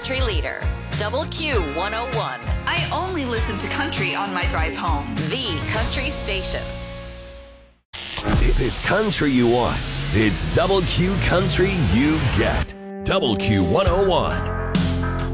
country leader, Double Q 101. I only listen to country on my drive home. The country station. If it's country you want, it's Double Q Country you get. Double Q 101.